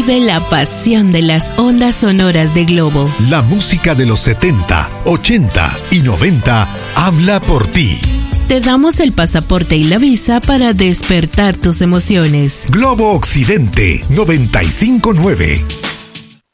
Vive la pasión de las ondas sonoras de Globo. La música de los 70, 80 y 90 habla por ti. Te damos el pasaporte y la visa para despertar tus emociones. Globo Occidente 95.9.